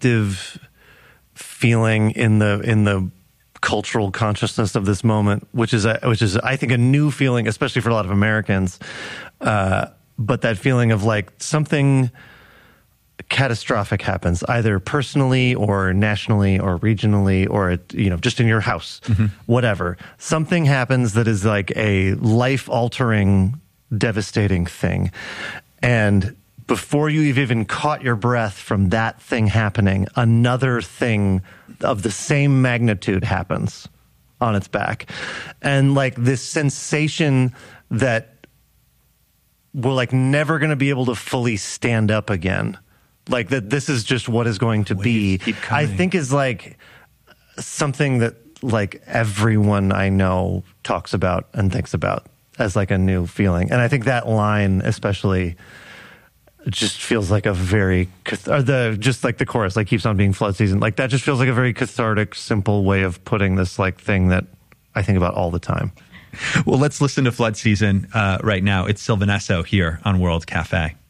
collective feeling in the cultural consciousness of this moment, which is I think a new feeling, especially for a lot of Americans. But that feeling of like something catastrophic happens, either personally or nationally or regionally or just in your house, whatever. Something happens that is like a life-altering, devastating thing, and before you've even caught your breath from that thing happening, another thing of the same magnitude happens on its back. And like this sensation that we're like never going to be able to fully stand up again. Like that this is just what is going to be, I think is like something that like everyone I know talks about and thinks about as like a new feeling. And I think that line especially just feels like a very, just like the chorus, like keeps on being flood season. Like that just feels like a very cathartic, simple way of putting this like thing that I think about all the time. Well, let's listen to Flood Season right now. It's Sylvanesso here on World Cafe.